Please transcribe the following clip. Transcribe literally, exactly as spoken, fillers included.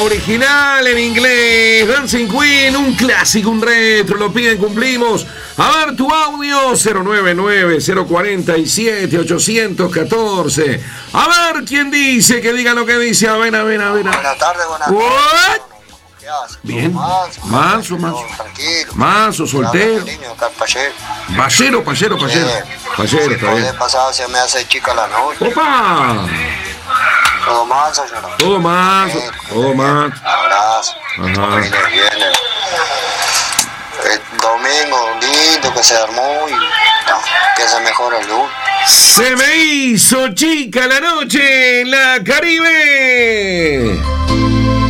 original en inglés. Dancing Queen, un clásico, un retro. Lo piden, cumplimos. A ver tu audio. cero nueve nueve, cero cuatro siete, ocho uno cuatro. A ver quién dice, que diga lo que dice. A ver, a ver, a ver. Buenas tardes, buenas What? tardes. ¿Qué haces? Bien. Manso, Manso, manso. Tranquilo. Manso, soltero. Payero, payero, payero. Payero, está bien. pasar, se me hace chica la noche. ¡Opa! Todo manso, señor. Todo manso, todo manso. Abrazo. Ajá. Viene, viene. El domingo lindo que se armó y no, piensa mejor el lunes. Se me hizo chica la noche en la Caribe.